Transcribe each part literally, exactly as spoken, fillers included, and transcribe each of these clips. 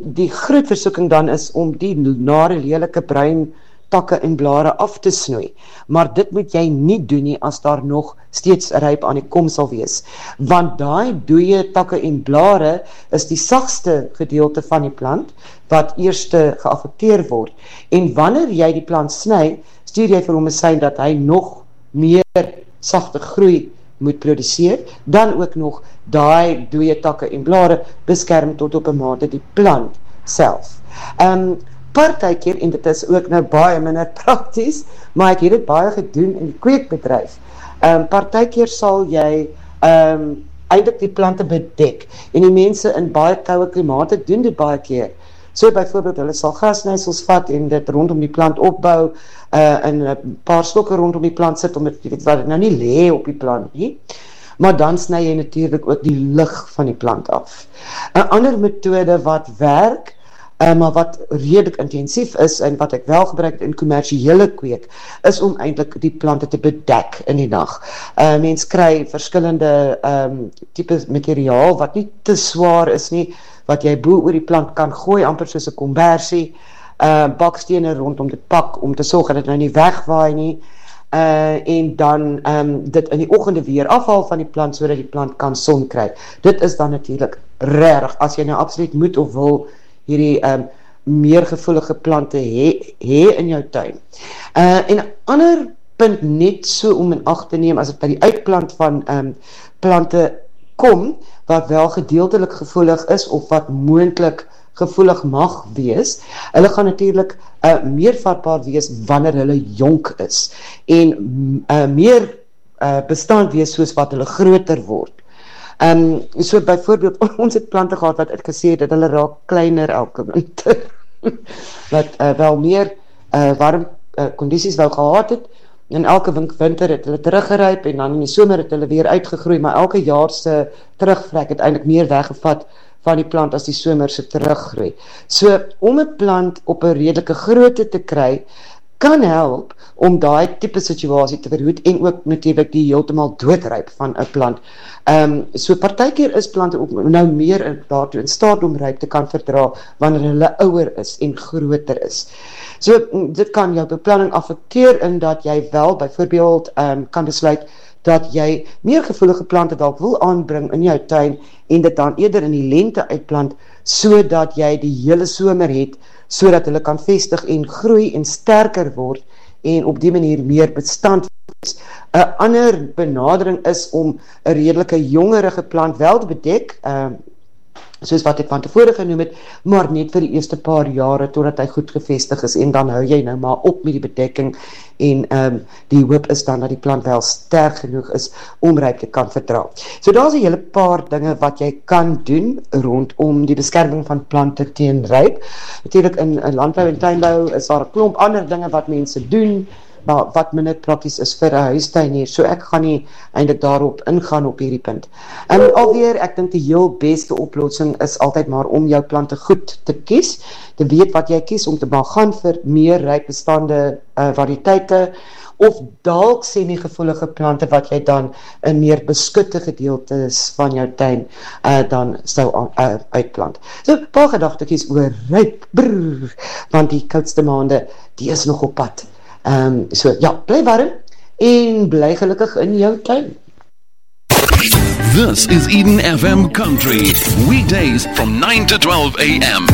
die groot versoeking dan is om die nare lelike bruin takke en blare af te snoei. Maar dit moet jy nie doen nie as daar nog steeds ryp aan die kom sal wees. Want daai dooie takke en blare is die sagste gedeelte van die plant wat eerste geaffekteer word. En wanneer jy die plant sny, stuur jy vir hom 'n sein dat hy nog meer sagte groei moet produseer, dan ook nog daai dooie takke en blare beskerm tot op 'n mate die plant self. Um, Partykeer, en dit is ook nou baie minder prakties, maar ek het dit baie gedoen in die kweekbedryf. Um, partykeer sal jy um, eintlik die plante bedek, en die mense in baie koue klimate doen dit baie keer. So byvoorbeeld, hulle sal grasnysels vat en dit rondom die plant opbou, uh, en 'n paar stokke rondom die plant sit, om dit, jy weet wat, dit nou nie lê op die plant nie, maar dan sny jy natuurlik ook die lig van die plant af. 'n Ander metode wat werk, Uh, maar wat redelik intensief is, en wat ek wel gebruik in kommersiële kweek, is om eintlik die plante te bedek in die nag. Uh, mens kry verskillende um, tipe materiaal, wat nie te swaar is nie, wat jy bo oor die plant kan gooi, amper soos 'n kombersie, uh, bakstene rondom dit pak, om te sorg dat dit nou nie wegwaai nie, uh, en dan um, dit in die oggende weer afhaal van die plant, sodat die plant kan son kry. Dit is dan natuurlik regtig, as jy nou absoluut moet of wil, hierdie um, meer gevoelige plante hê he in jou tuin. Uh, en 'n ander punt net so om in ag te neem, as dit by die uitplant van um, plante kom, wat wel gedeeltelik gevoelig is, of wat moontlik gevoelig mag wees, hulle gaan natuurlik uh, meer vatbaar wees wanneer hulle jonk is, en uh, meer uh, bestand wees soos wat hulle groter word. Um, so byvoorbeeld, ons het plante gehad wat ek gesê het, dat hulle raak kleiner elke winter, wat uh, wel meer uh, warm uh, kondisies wou gehad het, en elke winter het hulle teruggeryp, en dan in die somer het hulle weer uitgegroei, maar elke jaar se terugvrek het eintlik meer weggevat van die plant as die somer se teruggroei. So, om 'n plant op 'n redelike grootte te kry, kan help om daai tipe situasie te verhoed, en ook natuurlik die heeltemal doodryp van 'n plant. Um, so partykeer is plante ook nou meer daartoe in staat om ryp te kan verdra wanneer hulle ouer is en groter is. So dit kan jou beplanning affekteer, in dat jy wel byvoorbeeld um, kan besluit dat jy meer gevoelige plante dalk wil aanbring in jou tuin, en dit dan eerder in die lente uitplant, sodat jy die hele somer het, sodat hulle kan vestig en groei en sterker word, en op die manier meer bestand is. 'n Ander benadering is om 'n redelike jongerige plant wel te bedek, uh, soos wat ek van tevore genoem het, maar net vir die eerste paar jare, totdat hy goed gevestig is, en dan hou jy nou maar op met die bedekking, en um, die hoop is dan dat die plant wel sterk genoeg is om ryp te kan verdra. So daar is 'n hele paar dinge wat jy kan doen rondom die beskerming van plante teen ryp. Natuurlik in, in landbou en tuinbou is daar 'n klomp ander dinge wat mense doen, maar wat minder prakties is vir 'n huistuinier, so ek gaan nie eintlik daarop ingaan op hierdie punt. En alweer, ek dink die heel beste oplossing is altyd maar om jou plante goed te kies, te weet wat jy kies, om te maar gaan vir meer rypbestande uh, variëteite, of dalk semi-gevoelige plante wat jy dan in meer beskutte gedeeltes van jou tuin uh, dan sou uh, uitplant. So, paar gedagtetjies oor ryp, brrr, want die koudste maande, die is nog op pad. Um, so ja, bly warm en bly gelukkig in jou tuin. This is Eden F M Country, weekdays from nine to twelve a m.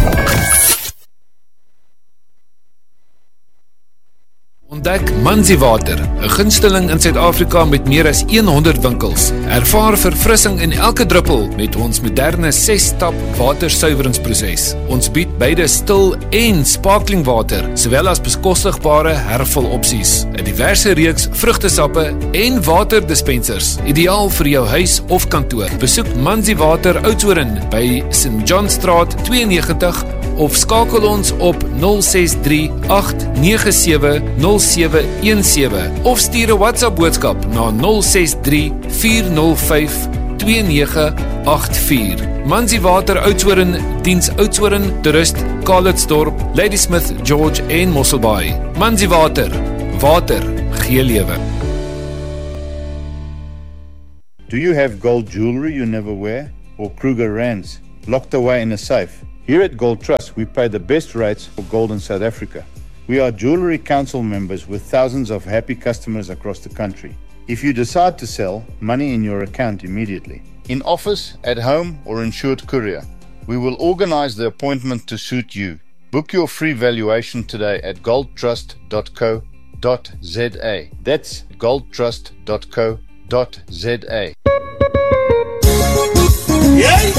Ontdek Manzi Water, 'n gunsteling in Suid-Afrika met meer as honderd winkels. Ervaar verfrissing in elke druppel met ons moderne ses-stap watersuiweringsproses. Ons bied beide stil en sparkling water, sowel as bekostigbare hervulopsies, 'n diverse reeks vrugtesappe en waterdispensers, ideaal vir jou huis of kantoor. Besoek Manzi Water Oudtshoorn by Saint John Straat twee nege nul of skakel ons op nul ses drie agt nege sewe nul sewe een sewe of stuur 'n WhatsApp boodskap na nul ses drie vier nul vyf twee nege agt vier. Manzi Water Oudtshoorn diens Oudtshoorn, Toerist, Calitzdorp, Ladysmith, George en Mosselbaai. Manzi Water, water gee lewe. Do you have gold jewelry you never wear, or Kruger rands locked away in a safe? Here at Gold Trust, we pay the best rates for gold in South Africa. We are Jewellery Council members with thousands of happy customers across the country. If you decide to sell, money in your account immediately. In office, at home, or insured courier, we will organize the appointment to suit you. Book your free valuation today at gold trust dot co dot za. That's gold trust dot co dot za. Yay!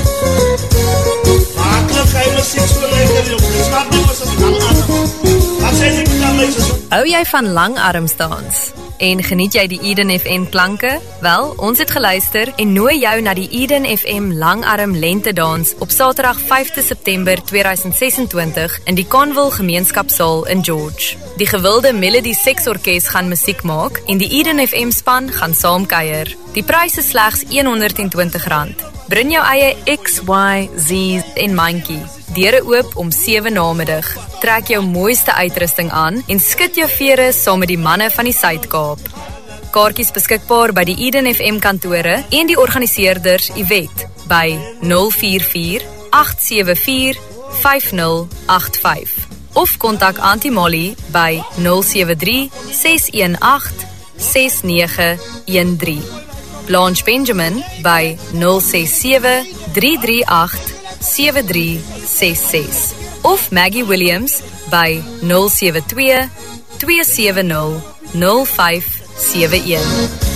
Maaklik hy musiek so lekker, joh. Dis maar nie was as langarm. Wat sê jy met my so? Hou jy van langarms dans? En geniet jy die Eden F M klanke? Wel, ons het geluister en nooi jou na die Eden F M Langarm Lentedans op Saterdag vyfde September tweeduisend ses-en-twintig in die Conville Gemeenskapsaal in George. Die gewilde Melody Seksorkes gaan musiek maak en die Eden F M span gaan saam kuier. Die prys is slegs honderdtwintig rand. Bring jou eie X, Y, Z en mandjie. Deure oop om sewe namiddag. Trek jou mooiste uitrusting aan en skud jou vere saam met die manne van die Suid-Kaap. Kaartjies beskikbaar by die Eden F M kantore en die organiseerders Iwet by nul vier vier agt sewe vier vyf nul agt vyf of kontak Auntie Molly by nul sewe drie ses een agt ses nege een drie. Blanche Benjamin by nul ses sewe drie drie agt sewe drie ses ses of Maggie Williams by nul sewe twee twee sewe nul nul vyf sewe een.